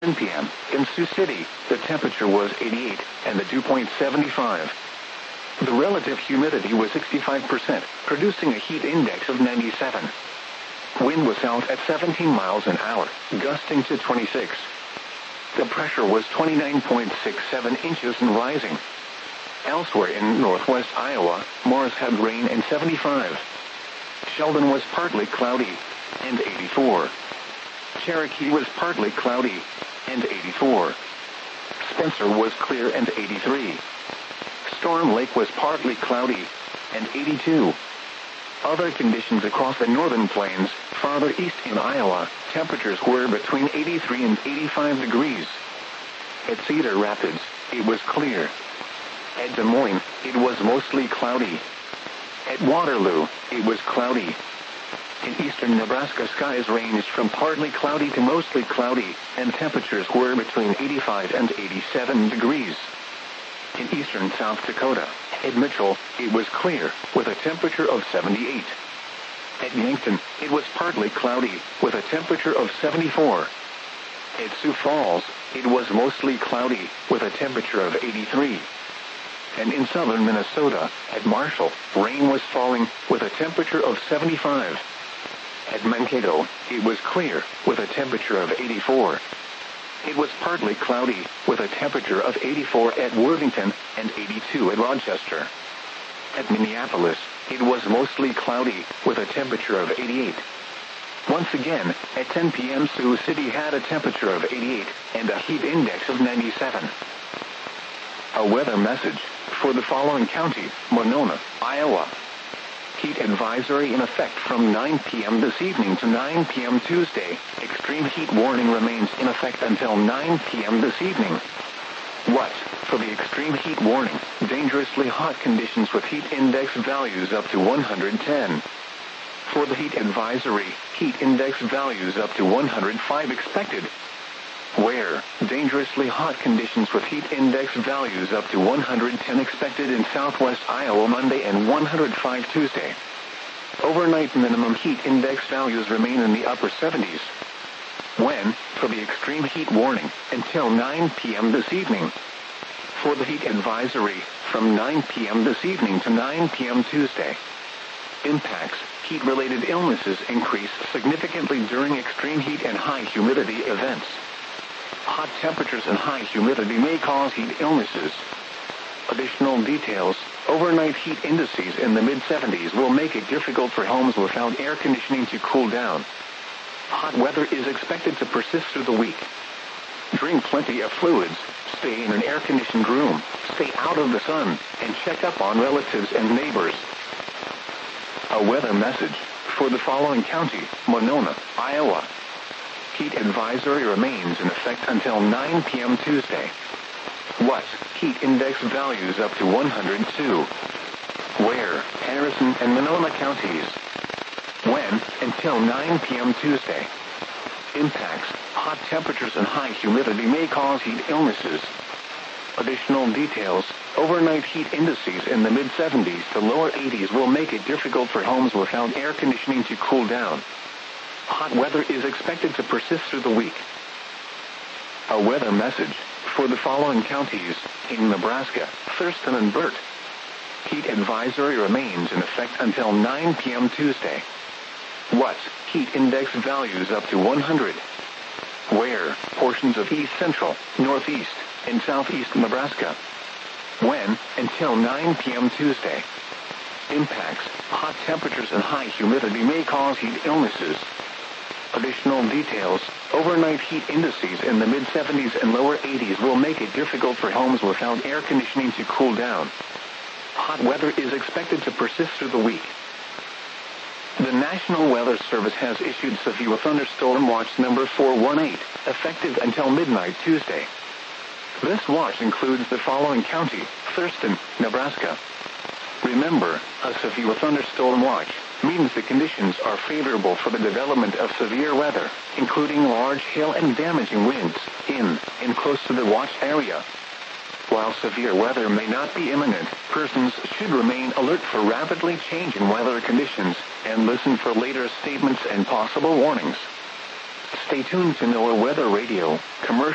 10 p.m. in Sioux City, the temperature was 88 and the dew point 75. The relative humidity was 65%, producing a heat index of 97. Wind was south at 17 miles an hour, gusting to 26. The pressure was 29.67 inches and rising. Elsewhere in northwest Iowa, Morris had rain and 75. Sheldon was partly cloudy and 84. Cherokee was partly cloudy and 84. Spencer was clear and 83. Storm Lake was partly cloudy and 82. Other conditions across the northern plains, farther east in Iowa, temperatures were between 83 and 85 degrees. At Cedar Rapids, it was clear. At Des Moines, it was mostly cloudy. At Waterloo, it was cloudy. In eastern Nebraska, skies ranged from partly cloudy to mostly cloudy, and temperatures were between 85 and 87 degrees. In eastern South Dakota, at Mitchell, it was clear, with a temperature of 78. At Yankton, it was partly cloudy, with a temperature of 74. At Sioux Falls, it was mostly cloudy, with a temperature of 83. And in southern Minnesota, at Marshall, rain was falling, with a temperature of 75. At Mankato, it was clear, with a temperature of 84. It was partly cloudy, with a temperature of 84 at Worthington and 82 at Rochester. At Minneapolis, it was mostly cloudy, with a temperature of 88. Once again, at 10 p.m. Sioux City had a temperature of 88 and a heat index of 97. A weather message for the following county: Monona, Iowa. Heat advisory in effect from 9 p.m. this evening to 9 p.m. Tuesday. Extreme heat warning remains in effect until 9 p.m. this evening. What? For the extreme heat warning, dangerously hot conditions with heat index values up to 110. For the heat advisory, heat index values up to 105 expected. Where? Dangerously hot conditions with heat index values up to 110 expected in southwest Iowa Monday and 105 Tuesday. Overnight minimum heat index values remain in the upper 70s. When? For the extreme heat warning, until 9 p.m. this evening. For the heat advisory, from 9 p.m. this evening to 9 p.m. Tuesday. Impacts: heat-related illnesses increase significantly during extreme heat and high humidity events. Hot temperatures and high humidity may cause heat illnesses. Additional details: overnight heat indices in the mid-70s will make it difficult for homes without air conditioning to cool down. Hot weather is expected to persist through the week. Drink plenty of fluids, stay in an air-conditioned room, stay out of the sun, and check up on relatives and neighbors. A weather message for the following county: Monona, Iowa. Heat advisory remains in effect until 9 p.m. Tuesday. What? Heat index values up to 102. Where? Harrison and Monona counties. When? Until 9 p.m. Tuesday. Impacts: hot temperatures and high humidity may cause heat illnesses. Additional details: overnight heat indices in the mid-70s to lower 80s will make it difficult for homes without air conditioning to cool down. Hot weather is expected to persist through the week. A weather message for the following counties in Nebraska: Thurston and Burt. Heat advisory remains in effect until 9 p.m. Tuesday. What? Heat index values up to 100. Where? Portions of east central, northeast, and southeast Nebraska. When? Until 9 p.m. Tuesday. Impacts: hot temperatures and high humidity may cause heat illnesses. Additional details: overnight heat indices in the mid-70s and lower 80s will make it difficult for homes without air conditioning to cool down. Hot weather is expected to persist through the week. The National Weather Service has issued severe thunderstorm watch number 418, effective until midnight Tuesday. This watch includes the following county: Thurston, Nebraska. Remember, a severe thunderstorm watch means the conditions are favorable for the development of severe weather, including large hail and damaging winds, in and close to the watch area. While severe weather may not be imminent, persons should remain alert for rapidly changing weather conditions and listen for later statements and possible warnings. Stay tuned to NOAA Weather Radio, commercial